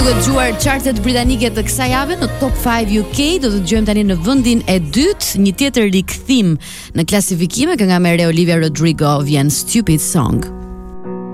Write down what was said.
Duke dëgjuar chartet britanike të kësaj jave në Top 5 UK, do të dëgjojmë tani në vendin e dytë një tjetër rikthim në klasifikime, kënga me re Olivia Rodrigo vjen Stupid Song.